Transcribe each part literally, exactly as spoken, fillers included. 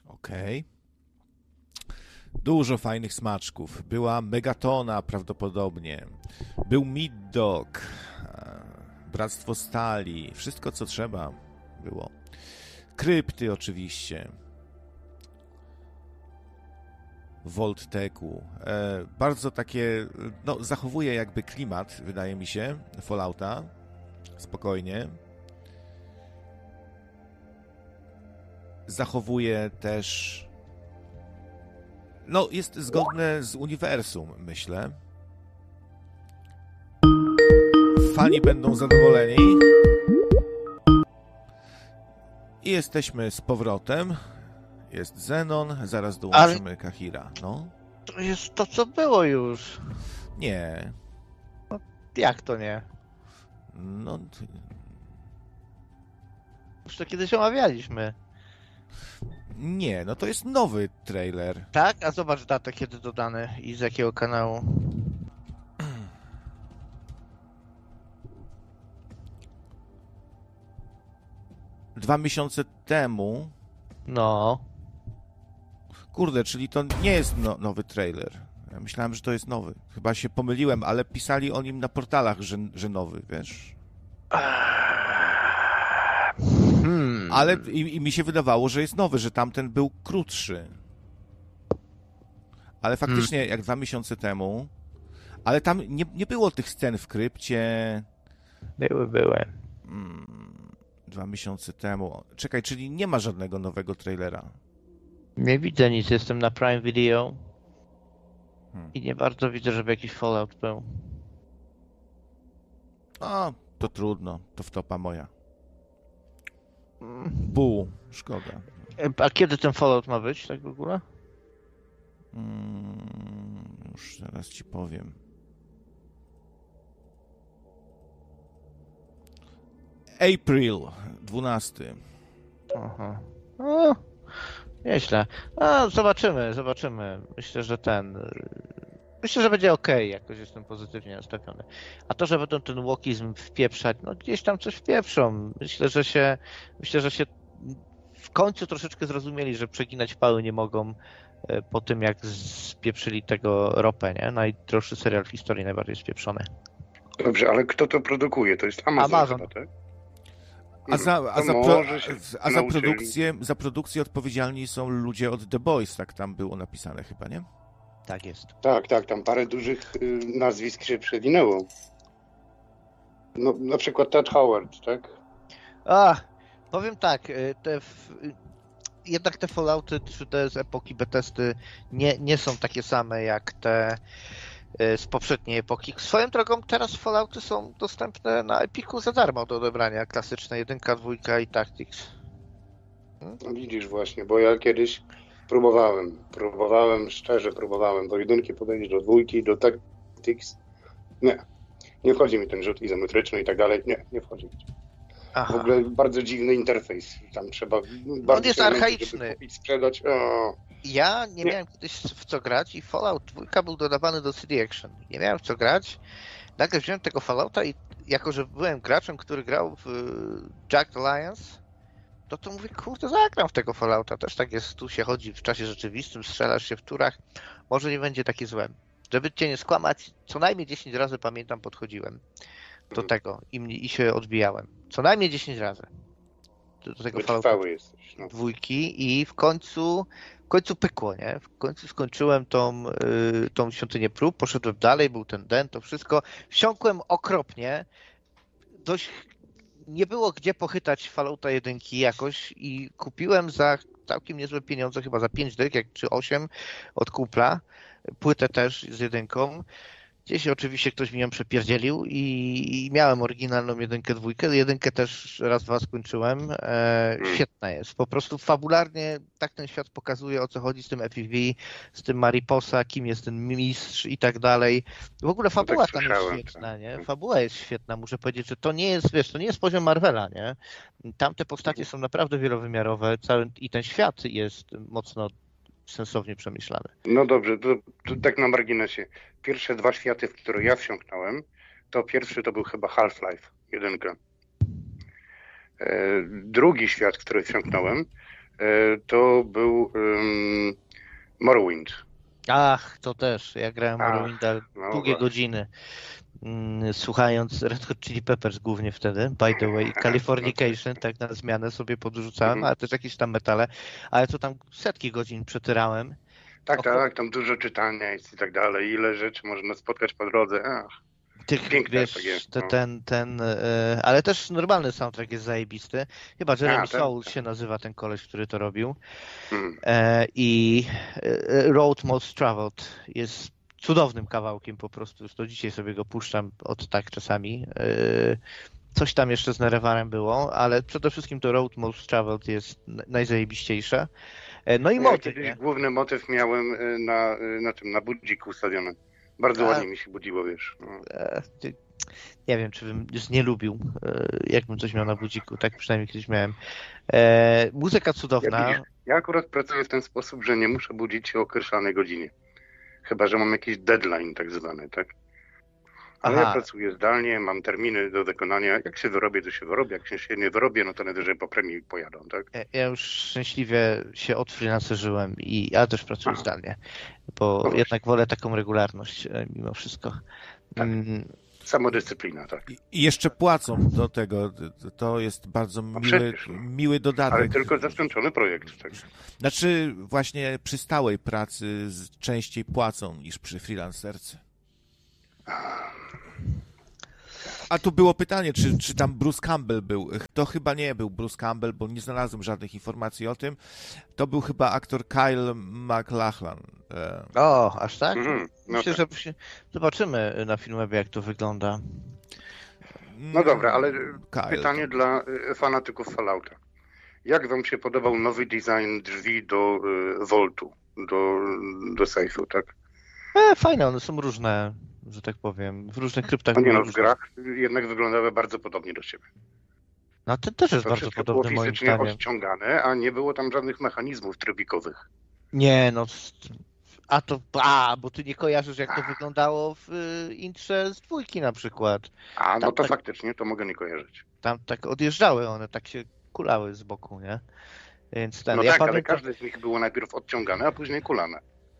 Okej. Okay. Dużo fajnych smaczków. Była Megatona prawdopodobnie. Był Meat Dog. Bractwo Stali. Wszystko, co trzeba było. Krypty oczywiście. Volteku. E, bardzo takie, no zachowuje jakby klimat, wydaje mi się, Fallouta. Spokojnie. Zachowuje też, no jest zgodne z uniwersum, myślę. Fani będą zadowoleni. I jesteśmy z powrotem. Jest Zenon, zaraz dołączymy Ale... Kahira. No. To jest to, co było już. Nie. No, jak to nie? No. Już to kiedyś omawialiśmy. Nie, no to jest nowy trailer. Tak? A zobacz datę, kiedy dodany i z jakiego kanału. Dwa miesiące temu. No. Kurde, czyli to nie jest no, nowy trailer. Ja myślałem, że to jest nowy. Chyba się pomyliłem, ale pisali o nim na portalach, że, że nowy, wiesz? Hmm. Ale i, i mi się wydawało, że jest nowy, że tamten był krótszy. Ale faktycznie, hmm. jak dwa miesiące temu. Ale tam nie, nie było tych scen w krypcie. Były, były. Hmm. Dwa miesiące temu. Czekaj, czyli nie ma żadnego nowego trailera. Nie widzę nic, jestem na Prime Video. Hmm. I nie bardzo widzę, żeby jakiś Fallout był. A, to trudno. To wtopa moja. Pół. Szkoda. A kiedy ten Fallout ma być, tak w ogóle? Hmm, już zaraz ci powiem. April dwunasty. Aha. O, nieźle. A, zobaczymy, zobaczymy. Myślę, że ten... Myślę, że będzie okej, okay, jakoś jestem pozytywnie nastawiony. A to, że będą ten walkizm wpieprzać, no gdzieś tam coś wpieprzą. Myślę, że się... Myślę, że się w końcu troszeczkę zrozumieli, że przeginać pały nie mogą po tym, jak spieprzyli tego ropę, nie? Najdroższy serial w historii, najbardziej spieprzony. Dobrze, ale kto to produkuje? To jest Amazon, Amazon. Chyba, tak? A za, a za, pro, a za produkcję, za produkcję odpowiedzialni są ludzie od The Boys, tak tam było napisane chyba, nie? Tak jest. Tak, tak, tam parę dużych y, nazwisk się przewinęło. No, na przykład Todd Howard, tak? A, powiem tak, te w, jednak te Fallouty czy te z epoki Bethesdy nie, nie są takie same jak te z poprzedniej epoki. Swoją drogą teraz Fallouty są dostępne na Epiku za darmo do odebrania. Klasyczne jedynka, dwójka i Tactics. Hmm? No widzisz właśnie, bo ja kiedyś próbowałem, próbowałem, szczerze próbowałem do jedynki podejść, do dwójki, do Tactics. Nie, nie wchodzi mi ten rzut izometryczny i tak dalej. Nie, nie wchodzi mi. Aha. W ogóle bardzo dziwny interfejs. Tam trzeba bardzo On jest archaiczny. Żeby kupić, sprzedać. O. Ja nie, nie miałem kiedyś w co grać i Fallout dwa był dodawany do C D Action. Nie miałem w co grać. Nagle wziąłem tego Fallouta i jako, że byłem graczem, który grał w Jagged Alliance, to to mówię, kurde, zagram w tego Fallouta. Też tak jest, tu się chodzi w czasie rzeczywistym, strzelasz się w turach. Może nie będzie taki złe. Żeby cię nie skłamać, co najmniej dziesięć razy, pamiętam, podchodziłem do hmm. tego i, i się odbijałem. Co najmniej dziesięć razy. Do, do tego Fallouta jesteś, no. dwójki i w końcu w końcu pykło, nie? W końcu skończyłem tą, y, tą świątynię prób, poszedłem dalej, był ten den, to wszystko. Wsiąkłem okropnie. Dość nie było gdzie pochytać Fallouta jedynki jakoś i kupiłem za całkiem niezłe pieniądze, chyba za pięć dyk, jak czy osiem od kupla. Płytę też z jedynką. Gdzieś oczywiście ktoś mi ją przepierdzielił i, i miałem oryginalną jedynkę, dwójkę. Jedynkę też raz, dwa skończyłem. E, świetna jest. Po prostu fabularnie tak ten świat pokazuje, o co chodzi z tym F I V, z tym Mariposa, kim jest ten mistrz i tak dalej. W ogóle fabuła tam jest świetna, nie? Fabuła jest świetna. Muszę powiedzieć, że to nie jest, wiesz, to nie jest poziom Marvela, nie? Tamte postacie są naprawdę wielowymiarowe cały, i ten świat jest mocno sensownie przemyślany. No dobrze, to, to tak na marginesie. Pierwsze dwa światy, w które ja wsiąknąłem, to pierwszy to był chyba Half-Life, jedynka. E, drugi świat, w który wsiąknąłem, to był um, Morrowind. Ach, to też. Ja grałem Morrowinda no długie właśnie. godziny, mm, słuchając Red Hot Chili Peppers głównie wtedy, by the way, Californication, tak na zmianę sobie podrzucałem, Mhm. ale też jakieś tam metale, ale to tam setki godzin przetyrałem. Tak, Och, tak, tam dużo czytania jest i tak dalej, ile rzeczy można spotkać po drodze. Ach, Tych, piękne wiesz, tak jest, te, no. ten, ten, e, ale też normalny soundtrack jest zajebisty. Chyba Jeremy A, tak, Soule tak. się nazywa ten koleś, który to robił. Mm. E, I e, Road Most Traveled jest cudownym kawałkiem po prostu. Już do dzisiaj sobie go puszczam od tak czasami. E, coś tam jeszcze z Nerevarem było, ale przede wszystkim to Road Most Traveled jest n- najzajebiściejsze. E, no i Ja motyw, kiedyś nie? główny motyw miałem y, na, y, na tym, na budziku ustawionym. Bardzo A. ładnie mi się budziło, wiesz. No. E, ty- Nie wiem, czy bym już nie lubił, e, jakbym coś miał na budziku, tak przynajmniej kiedyś miałem. E, muzyka Ja, cudowna. widzisz, ja akurat pracuję w ten sposób, że nie muszę budzić się o określonej godzinie. Chyba że mam jakiś deadline tak zwany, tak? Ale Aha. ja pracuję zdalnie, mam terminy do wykonania. Jak się wyrobię, to się wyrobię. Jak się nie wyrobię, no to najwyżej po premii pojadą, tak? Ja- Ja już szczęśliwie się odfreelancerzyłem i ja też pracuję Aha. zdalnie, bo właśnie. jednak wolę taką regularność e, mimo wszystko. Tak. Mm, Samodyscyplina, tak. I i jeszcze płacą do tego. To jest bardzo miły, przecież, no. miły Ale dodatek. tylko za skończony projekt, tak. Znaczy właśnie przy stałej pracy z- częściej płacą niż przy freelancerce. A tu było pytanie, czy, czy tam Bruce Campbell był. To chyba nie był Bruce Campbell, bo nie znalazłem żadnych informacji o tym. To był chyba aktor Kyle MacLachlan. E, O, aż tak? Mhm, no Myślę, tak. że się- zobaczymy na Filmwebie, jak to wygląda. No dobra, ale Kyle, pytanie tak. dla y, fanatyków Fallouta. Jak wam się podobał nowy design drzwi do y, Voltu, do, do sejfu, tak? E, fajne, one są różne, że tak powiem. W różnych kryptach A nie były no, w różne. grach jednak wyglądały bardzo podobnie do siebie. No ten też jest To bardzo wszystko podobny było moim fizycznie zdaniem. odciągane, a nie było tam żadnych mechanizmów trybikowych. Nie, no. s- A to, a, bo ty nie kojarzysz, jak to wyglądało w y, intrze z dwójki na przykład. A no Tam to tak- faktycznie, to mogę nie kojarzyć. Tam tak odjeżdżały one, tak się kulały z boku, nie? Więc ten, No ja tak, ale pamiętam, każde z nich było najpierw odciągane, a później kulane.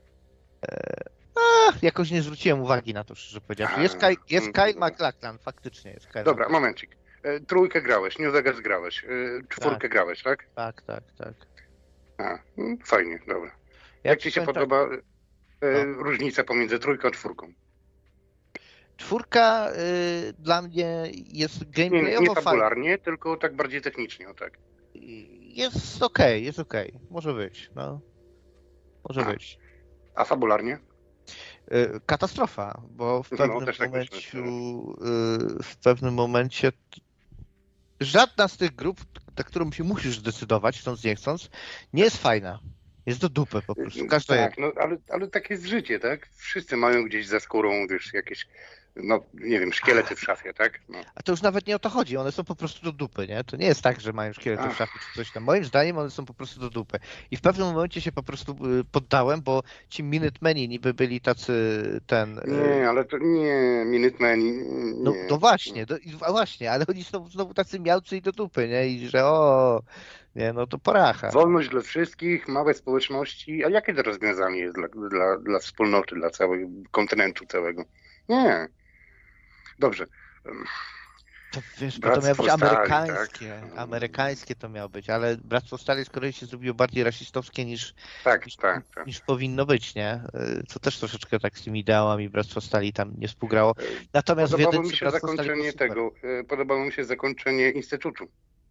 a, jakoś nie zwróciłem uwagi na to, szczerze powiedziawszy. Jest, Kyle, jest Mm, Kyle dobra. MacLachlan, faktycznie jest Kyle. Dobra, momencik. E, Trójkę grałeś, New Vegas grałeś, e, czwórkę Tak. grałeś, tak? Tak, tak, tak. A, mm, fajnie, dobra. Ja Jak ci się pamiętam- podoba e, No. różnica pomiędzy trójką a czwórką? Czwórka y, dla mnie jest Nie, gameplayowo nie fajna. fabularnie, tylko tak bardziej technicznie, o tak. Jest okej, jest okej. Może być, no. Może A. być. A fabularnie? Y, Katastrofa, bo w No, pewnym też tak momencie, myślę, y, w pewnym momencie t- żadna z tych grup, na którą się musisz zdecydować, chcąc nie chcąc, nie jest fajna. Jest do dupy po prostu. Każda tak, no ale, ale tak jest życie, tak? Wszyscy mają gdzieś za skórą, wiesz, jakieś, no nie wiem, szkielety w szafie, tak? No. A to już nawet nie o to chodzi, one są po prostu do dupy, nie? To nie jest tak, że mają szkielety w Ach. szafie czy coś tam. Moim zdaniem one są po prostu do dupy. I w pewnym momencie się po prostu y, poddałem, bo ci Minutemeni niby byli tacy ten... y, Nie, ale to nie, Minutemen, nie. No, no właśnie, do, i- a właśnie, ale oni są znowu tacy miałcy i do dupy, nie? I że o, nie, no to poracha. Wolność dla wszystkich, małe społeczności, a jakie to rozwiązanie jest dla, dla, dla wspólnoty, dla całego kontynentu całego? Nie. Dobrze. To, wiesz, bo to Bractwo miało być Stali, amerykańskie, tak? amerykańskie to miało być, ale Bractwo Stali z kolei się zrobiło bardziej rasistowskie niż, Tak, niż, tak, tak. niż powinno być, nie? Y, Co też troszeczkę tak z tymi ideałami Bractwo Stali tam nie współgrało. Natomiast w Podobało jedynce mi się Bractwo Stali było zakończenie super. tego, e, podobało mi się zakończenie Instytutu.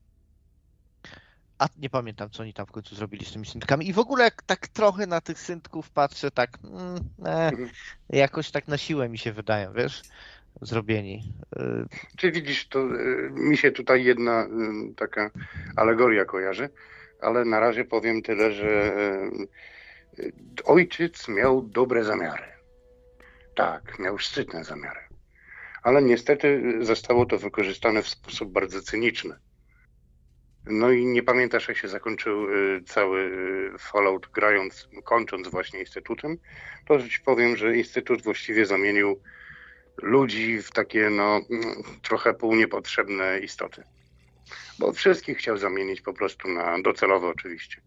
A nie pamiętam, co oni tam w końcu zrobili z tymi syntkami. I w ogóle jak tak trochę na tych syntków patrzę, tak mm, e, Mhm. jakoś tak na siłę mi się wydają, wiesz, zrobieni. Y, Czy widzisz, to e, mi się tutaj jedna e, taka alegoria kojarzy, ale na razie powiem tyle, że e, e, ojciec miał dobre zamiary. Tak, miał szczytne zamiary. Ale niestety zostało to wykorzystane w sposób bardzo cyniczny. No i nie pamiętasz, jak się zakończył y, cały y, Fallout, grając, kończąc właśnie Instytutem, to ci powiem, że Instytut właściwie zamienił ludzi w takie, no, mm, trochę półniepotrzebne istoty. Bo wszystkich chciał zamienić po prostu na, docelowo oczywiście,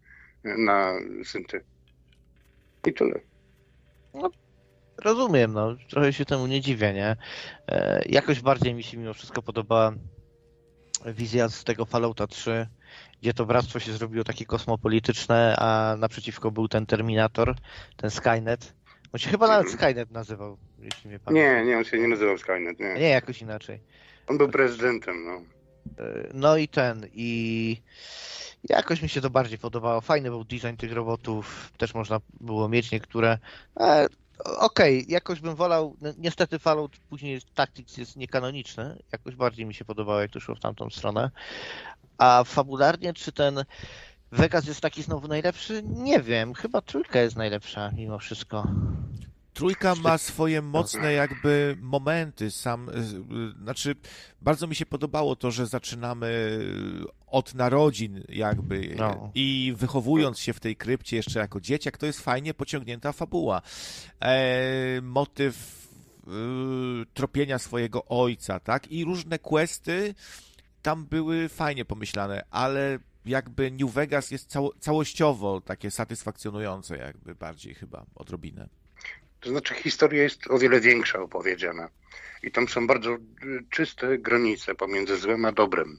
na synty. I tyle. No, rozumiem, no. Trochę się temu nie dziwię, nie? E, jakoś bardziej mi się mimo wszystko podoba wizja z tego Fallouta trzy, gdzie to bractwo się zrobiło takie kosmopolityczne, a naprzeciwko był ten Terminator, ten Skynet. On się chyba nawet Skynet nazywał, jeśli mnie pamiętam. Nie, nie, on się nie nazywał Skynet, nie. Nie, jakoś inaczej. On był prezydentem, no. No i ten, i jakoś mi się to bardziej podobało. Fajny był design tych robotów, też można było mieć niektóre. E, Okej, okay, jakoś bym wolał, no, niestety Fallout później Tactics jest niekanoniczny, jakoś bardziej mi się podobało, jak to szło w tamtą stronę. A fabularnie, czy ten Vegas jest taki znowu najlepszy? Nie wiem, chyba trójka jest najlepsza mimo wszystko. Trójka ma swoje mocne jakby momenty, sam, znaczy bardzo mi się podobało to, że zaczynamy od narodzin jakby no. i wychowując się w tej krypcie jeszcze jako dzieciak, to jest fajnie pociągnięta fabuła. E, motyw e, tropienia swojego ojca, tak? I różne questy tam były fajnie pomyślane, ale jakby New Vegas jest cało, całościowo takie satysfakcjonujące jakby bardziej chyba odrobinę. To znaczy historia jest o wiele większa opowiedziana i tam są bardzo czyste granice pomiędzy złem a dobrem.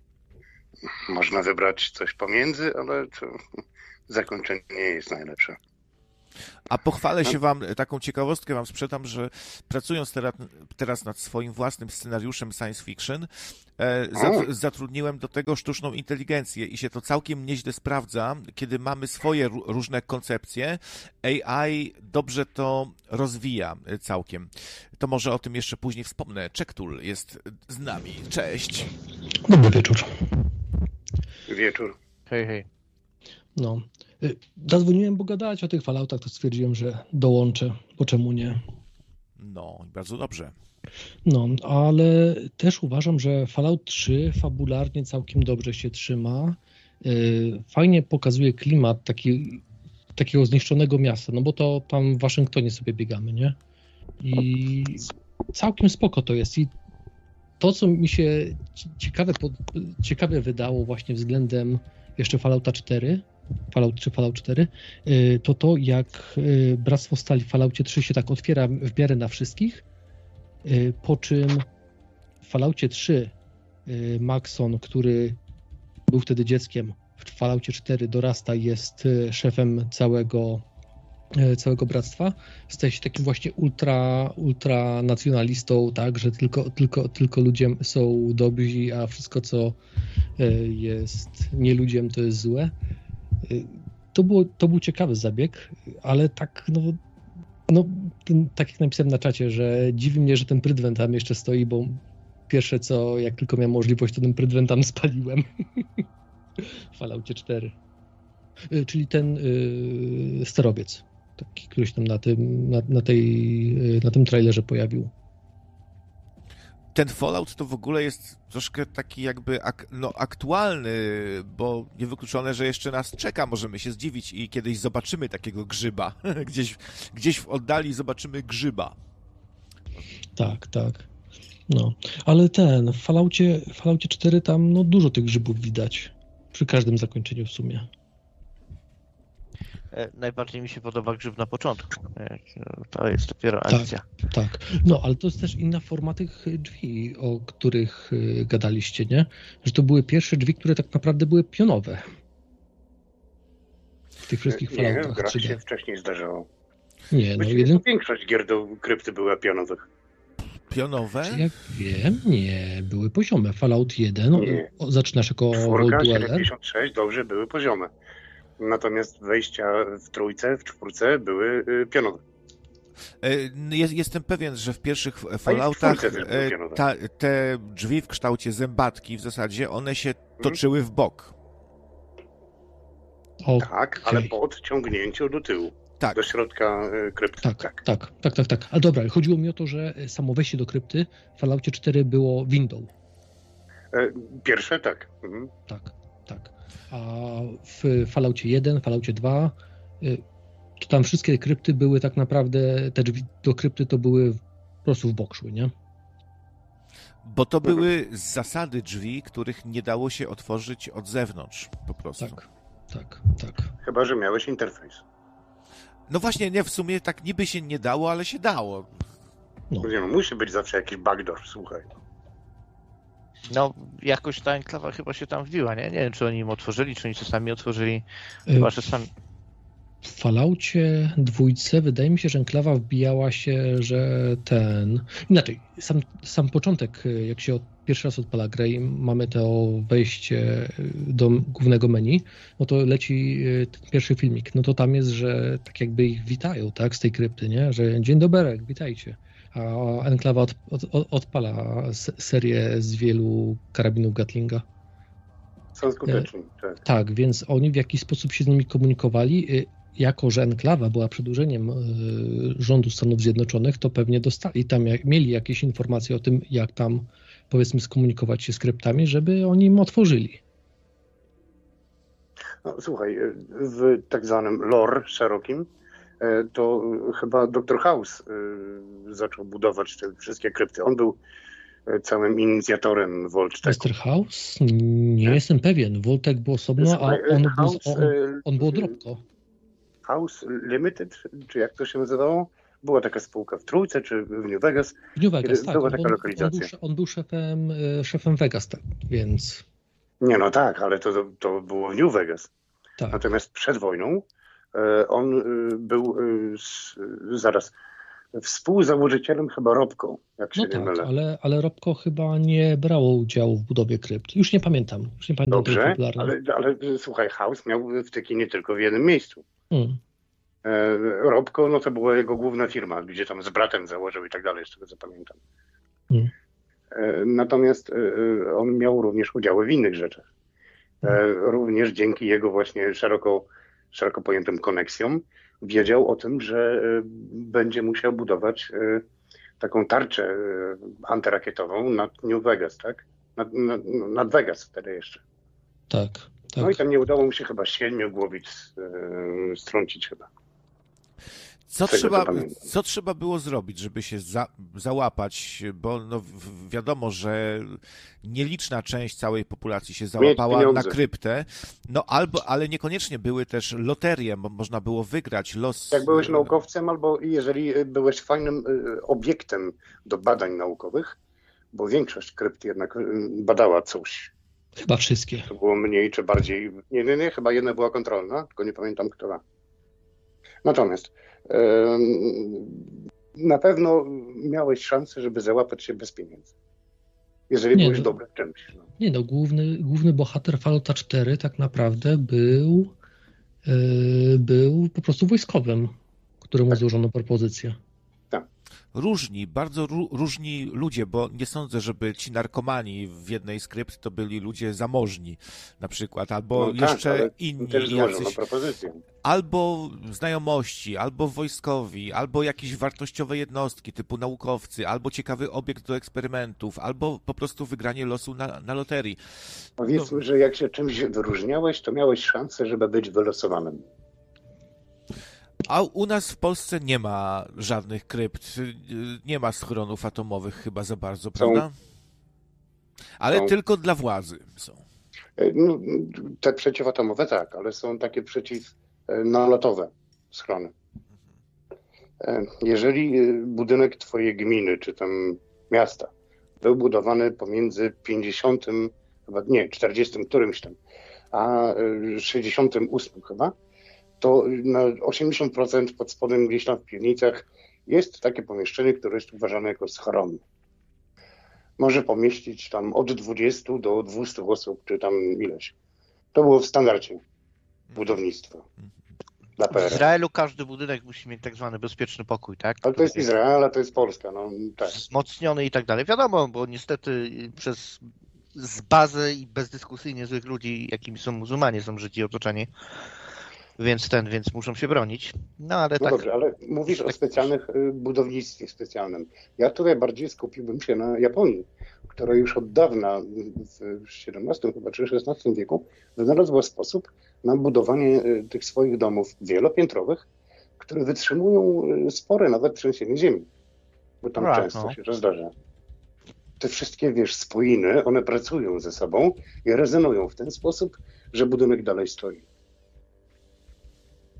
Można wybrać coś pomiędzy, ale to zakończenie nie jest najlepsze. A pochwalę się wam, taką ciekawostkę wam sprzedam, że pracując teraz, teraz nad swoim własnym scenariuszem science fiction, e, zatrudniłem do tego sztuczną inteligencję i się to całkiem nieźle sprawdza, kiedy mamy swoje różne koncepcje. A I dobrze to rozwija całkiem. To może o tym jeszcze później wspomnę. Czektul jest z nami. Cześć. Dobry wieczór. Wieczór. Hej, hej. No. Zadzwoniłem, bo gadać o tych Falloutach, to stwierdziłem, że dołączę, bo czemu nie? No, bardzo dobrze. No, ale też uważam, że Fallout trzy fabularnie całkiem dobrze się trzyma. Fajnie pokazuje klimat taki, takiego zniszczonego miasta, no bo to tam w Waszyngtonie sobie biegamy, nie? I całkiem spoko to jest. I to, co mi się ciekawe, ciekawe wydało właśnie względem jeszcze Fallouta cztery, Fallout trzy, Fallout cztery, to to, jak Bractwo Stali w Falloutie trzy się tak otwiera w miarę na wszystkich, po czym w Falloutie trzy Maxon, który był wtedy dzieckiem, w Falloutie cztery dorasta i jest szefem całego, całego bractwa, staje się takim właśnie ultra, ultra nacjonalistą, tak, że tylko, tylko, tylko ludzie są dobrzy, a wszystko, co jest nie ludziem, to jest złe. To, było, to był ciekawy zabieg, ale tak, no, no ten, tak jak napisałem na czacie, że dziwi mnie, że ten Prydwen tam jeszcze stoi, bo pierwsze co, jak tylko miałem możliwość, to ten Prydwen tam spaliłem. W Falloutie cztery. Czyli ten yy, sterowiec, taki, który się tam na tym, na, na, tej, yy, na tym trailerze pojawił. Ten Fallout to w ogóle jest troszkę taki jakby ak- no, aktualny, bo niewykluczone, że jeszcze nas czeka, możemy się zdziwić i kiedyś zobaczymy takiego grzyba. Gdzieś, gdzieś w oddali zobaczymy grzyba. Tak, tak. No, ale ten, w Falloutie, w Falloutie cztery tam no, dużo tych grzybów widać. Przy każdym zakończeniu w sumie. Najbardziej mi się podoba grzyb na początku. To jest dopiero akcja. Tak, tak. No, ale to jest też inna forma tych drzwi, o których gadaliście, nie? Że to były pierwsze drzwi, które tak naprawdę były pionowe. W tych wszystkich Falloutach. Nie, w grach się wcześniej zdarzało. Nie, no jeden... Większość gier do krypty była pionowych. Pionowe? Czy jak wiem, nie, były poziome. Fallout jeden, nie. O, zaczynasz jako Czwórka, siedemdziesiąt sześć, dobrze, były poziome. Natomiast wejścia w trójce, w czwórce były pionowe. Jest, jestem pewien, że w pierwszych Falloutach ta, te drzwi w kształcie zębatki w zasadzie one się toczyły w bok. Okay. Tak, ale po odciągnięciu do tyłu. Tak. Do środka krypty. Tak, tak, tak, tak, tak, tak. A dobra, chodziło mi o to, że samo wejście do krypty w Falloutie cztery było windą. Pierwsze tak. Mhm. Tak, tak. A w Falloutie jeden, Falloutie dwa, to tam wszystkie krypty były tak naprawdę, te drzwi do krypty to były po prostu w bok szły, nie? Bo to były z zasady drzwi, których nie dało się otworzyć od zewnątrz po prostu. Tak, tak, tak. Chyba że miałeś interfejs. No właśnie, nie, w sumie tak niby się nie dało, ale się dało. No. Nie, no, musi być zawsze jakiś backdoor, słuchaj. No, jakoś ta enklawa chyba się tam wbiła, nie? Nie wiem, czy oni im otworzyli, czy oni się sami otworzyli. Chyba, że sami... W Falloutie dwójce wydaje mi się, że enklawa wbijała się, że ten... Inaczej, sam, sam początek, jak się od, pierwszy raz odpala grę i mamy to wejście do głównego menu, no to leci ten pierwszy filmik. No to tam jest, że tak jakby ich witają, tak, z tej krypty, nie? Że dzień dobry, witajcie. A enklawa od, od, odpala serię z wielu karabinów Gatlinga. Są skuteczni, tak. Tak, więc oni w jakiś sposób się z nimi komunikowali. Jako że enklawa była przedłużeniem rządu Stanów Zjednoczonych, to pewnie dostali tam, jak, mieli jakieś informacje o tym, jak tam, powiedzmy, skomunikować się z kryptami, żeby oni im otworzyli. No, słuchaj, w tak zwanym lore szerokim to chyba doktor House zaczął budować te wszystkie krypty. On był całym inicjatorem Vault. doktor House? Nie, nie jestem pewien. Vault był osobno, a on, House, był, on, on był Dropco. House Limited, czy jak to się nazywało? Była taka spółka w Trójce, czy w New Vegas. W New Vegas, tak. Była On, taka on, lokalizacja. On był, on był szefem, szefem Vegas, tak, więc... Nie, no tak, ale to, to było w New Vegas. Tak. Natomiast przed wojną on był zaraz współzałożycielem chyba Robco, jak się no nie tak, mylę. ale, ale Robco chyba nie brało udziału w budowie krypt. Już nie pamiętam. Już nie pamiętam Dobrze, ale, ale słuchaj, House miał wtyki nie tylko w jednym miejscu. Hmm. Robco, no to była jego główna firma, gdzie tam z bratem założył i tak dalej, z tego co pamiętam. Hmm. Natomiast on miał również udziały w innych rzeczach. Hmm. Również dzięki jego właśnie szeroko, szeroko pojętym koneksjom wiedział o tym, że będzie musiał budować taką tarczę antyrakietową nad New Vegas, tak? Nad, nad, nad Vegas wtedy jeszcze. Tak, tak. No i tam nie udało mu się chyba siedmiu głowic yy, strącić chyba. Co trzeba, co trzeba było zrobić, żeby się za, załapać, bo no wiadomo, że nieliczna część całej populacji się załapała na kryptę, no albo, ale niekoniecznie były też loterie, bo można było wygrać los... Jak byłeś naukowcem, albo jeżeli byłeś fajnym obiektem do badań naukowych, bo większość krypt jednak badała coś. Chyba wszystkie. To było mniej czy bardziej... Nie, nie, nie, chyba jedna była kontrolna, tylko nie pamiętam która. Natomiast na pewno miałeś szansę, żeby załapać się bez pieniędzy. Jeżeli nie, byłeś no, dobry w czymś. No. Nie no, główny, główny bohater Fallouta cztery tak naprawdę był, yy, był po prostu wojskowym, któremu tak. złożono propozycję. Tak. Różni, bardzo ró- różni ludzie, bo nie sądzę, żeby ci narkomani w jednej z krypt to byli ludzie zamożni na przykład, albo no jeszcze tak, inni też jacyś, propozycję. Albo znajomości, albo wojskowi, albo jakieś wartościowe jednostki typu naukowcy, albo ciekawy obiekt do eksperymentów, albo po prostu wygranie losu na, na loterii. Powiedzmy, no. że jak się czymś wyróżniałeś, to miałeś szansę, żeby być wylosowanym. A u nas w Polsce nie ma żadnych krypt, nie ma schronów atomowych chyba za bardzo, są, prawda? Ale są. tylko dla władzy są. No, te przeciwatomowe tak, ale są takie przeciwnalotowe schrony. Jeżeli budynek twojej gminy, czy tam miasta był budowany pomiędzy pięćdziesiątym, chyba nie, czterdziestym którymś tam, a sześćdziesiątym ósmym chyba, to na osiemdziesiąt procent pod spodem gdzieś tam w piwnicach jest takie pomieszczenie, które jest uważane jako schron. Może pomieścić tam od dwudziestu do dwustu osób, czy tam ileś. To było w standardzie budownictwa dla P R L. W Izraelu każdy budynek musi mieć tak zwany bezpieczny pokój, tak? Ale to jest Izrael, a to jest Polska, no tak. Wzmocniony i tak dalej. Wiadomo, bo niestety przez z bazy i bezdyskusyjnie złych ludzi, jakimi są muzułmanie, są Żydzi otoczeni. Więc ten, więc muszą się bronić. No ale no tak. Dobrze, ale mówisz tak, o specjalnych budownictwie specjalnym. Ja tutaj bardziej skupiłbym się na Japonii, która już od dawna w siedemnastym chyba czy szesnastym wieku wynalazła sposób na budowanie tych swoich domów wielopiętrowych, które wytrzymują spore nawet trzęsienie ziemi. Bo tam right, często no. się to zdarza. Te wszystkie, wiesz, spójny, one pracują ze sobą i rezonują w ten sposób, że budynek dalej stoi.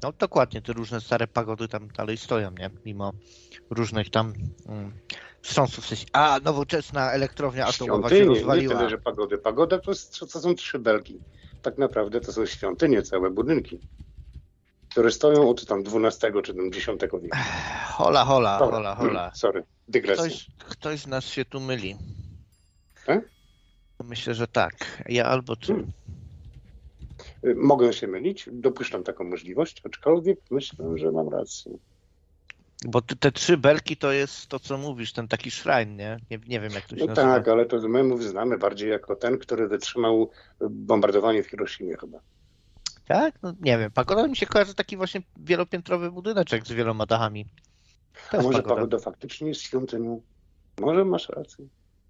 No dokładnie, te różne stare pagody tam dalej stoją, nie? Mimo różnych tam mm, wstrząsów. W sensie, a nowoczesna elektrownia atomowa się rozwaliła. Nie tyle, że pagody. Pagoda to, to są trzy belki. Tak naprawdę to są świątynie, całe budynki, które stoją od tam dwunastego czy tam dziesiątego wieku. Hola, hola, Dobra. hola, hola. Sorry, dygresja. Ktoś, ktoś z nas się tu myli. E? Myślę, że tak. Ja albo ty. Hmm. Mogę się mylić, dopuszczam taką możliwość, aczkolwiek myślę, że mam rację. Bo te, te trzy belki to jest to, co mówisz, ten taki szrajn, nie? Nie, nie wiem, jak to się no nazywa. Tak, ale to my znamy bardziej jako ten, który wytrzymał bombardowanie w Hiroshimie chyba. Tak? No nie wiem. Pagoda mi się kojarzy taki właśnie wielopiętrowy budyneczek z wieloma dachami. To A może pagoda. pagoda faktycznie jest świątynią? Może masz rację.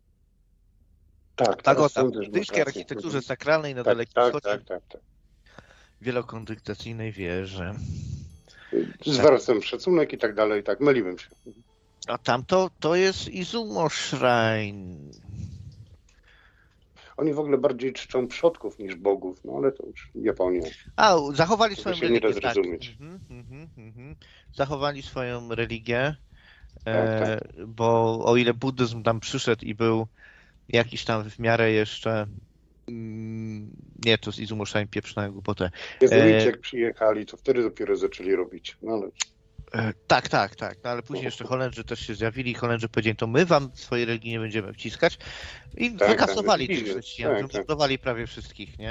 Tak, pagoda w brytyjskiej architekturze sakralnej na tak, Dalekim tak, Wschodzie. Tak, tak, tak. Wielokondygnacyjnej wieży. Zwracam szacunek i tak dalej, tak, myliłem się. A tamto to jest Izumo Shrine. Oni w ogóle bardziej czczą przodków niż bogów, no ale to już Japonia. A, zachowali to swoją się religię. Nie da tak. zrozumieć. Mhm, mhm, mhm. Zachowali swoją religię, tak, e, tak. bo o ile buddyzm tam przyszedł i był jakiś tam w miarę jeszcze mm, nie, to z Izumo Shrine pieprznają głupotę. Jezuici jak przyjechali, to wtedy dopiero zaczęli robić. No ale... E, tak, tak, tak. No, ale później jeszcze Holendrzy też się zjawili. Holendrzy powiedzieli, to my wam swojej religii nie będziemy wciskać. I tak, wykasowali tak, tych chrześcijan. tak, tak. Wybudowali prawie wszystkich, nie?